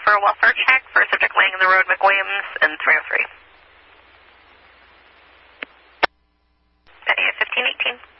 for a welfare check for subject laying in the road, McWilliams and 303. 1518.